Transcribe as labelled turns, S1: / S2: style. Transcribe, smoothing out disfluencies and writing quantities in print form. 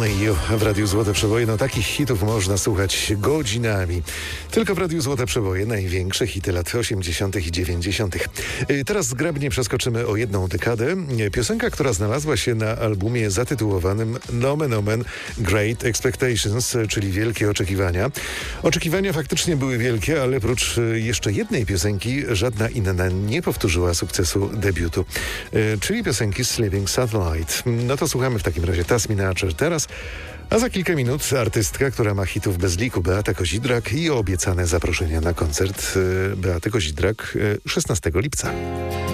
S1: Only You w Radiu Złote Przeboje. No takich hitów można słuchać godzinami. Tylko w Radiu Złote Przeboje największe hity lat 80. i 90. Teraz zgrabnie przeskoczymy o jedną dekadę. Piosenka, która znalazła się na albumie zatytułowanym Nomen Omen Great Expectations, czyli Wielkie Oczekiwania. Oczekiwania faktycznie były wielkie, ale prócz jeszcze jednej piosenki żadna inna nie powtórzyła sukcesu debiutu, czyli piosenki Sleeping Satellite. No to słuchamy w takim razie Tasmin Archer teraz, a za kilka minut artystka, która ma hitów bez liku, Beata Kozidrak i obiecane zaproszenia na koncert Beaty Kozidrak 16 lipca.